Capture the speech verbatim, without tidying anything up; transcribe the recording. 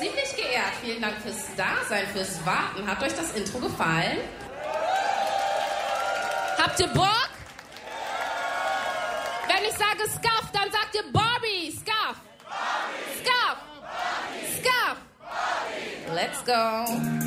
ziemlich geehrt. Vielen Dank fürs Dasein, fürs Warten. Hat euch das Intro gefallen? Habt ihr Bock? Wenn ich sage Scuff, dann sagt ihr Barbie. Scuff. Scuff. Scuff. Let's go.